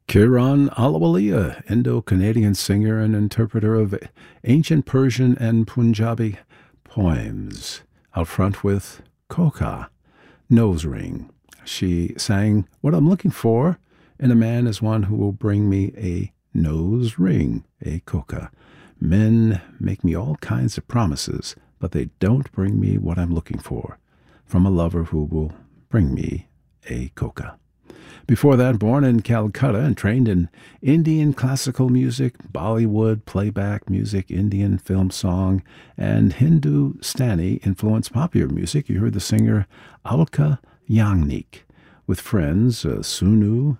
Kiran Ahluwalia, Indo-Canadian singer and interpreter of ancient Persian and Punjabi poems, out front with Koka, Nose Ring. She sang, "What I'm looking for in a man is one who will bring me a nose ring, a Koka. Men make me all kinds of promises, but they don't bring me what I'm looking for, from a lover who will bring me a Koka." Before that, born in Calcutta and trained in Indian classical music, Bollywood, playback music, Indian film song, and Hindustani-influenced popular music, you heard the singer Alka Yagnik with friends Sonu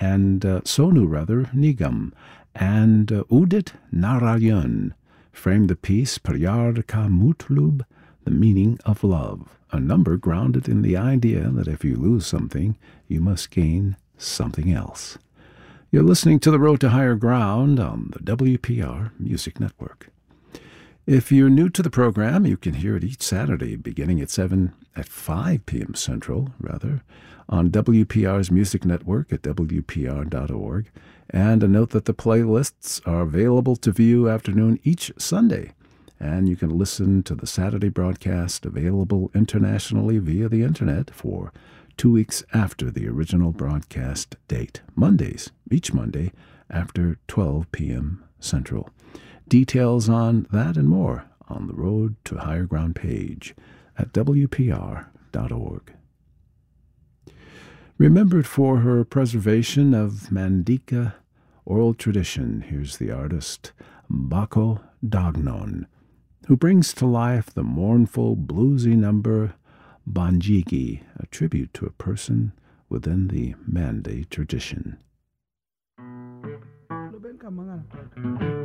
Nigam, and Udit Narayan framed the piece Pyar Ka Matlab, the meaning of love, a number grounded in the idea that if you lose something, you must gain something else. You're listening to The Road to Higher Ground on the WPR Music Network. If you're new to the program, you can hear it each Saturday beginning at 5 p.m. Central, on WPR's Music Network at WPR.org. And a note that the playlists are available to view afternoon each Sunday. And you can listen to the Saturday broadcast available internationally via the Internet for 2 weeks after the original broadcast date, each Monday after 12 p.m. Central. Details on that and more on the Road to Higher Ground page at WPR.org. Remembered for her preservation of Mandika oral tradition, here's the artist Bako Dagnon, who brings to life the mournful, bluesy number Banjigi, a tribute to a person within the Mande tradition.